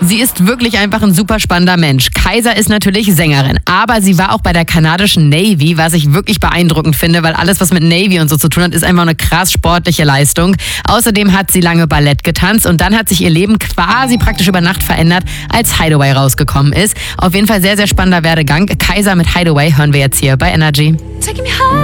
Sie ist wirklich einfach ein super spannender Mensch. Kaiser ist natürlich Sängerin, aber sie war auch bei der kanadischen Navy, was ich wirklich beeindruckend finde, weil alles, was mit Navy und so zu tun hat, ist einfach eine krass sportliche Leistung. Außerdem hat sie lange Ballett getanzt und dann hat sich ihr Leben quasi praktisch über Nacht verändert, als Hideaway rausgekommen ist. Auf jeden Fall sehr, sehr spannender Werdegang. Kaiser mit Hideaway hören wir jetzt hier bei Energy.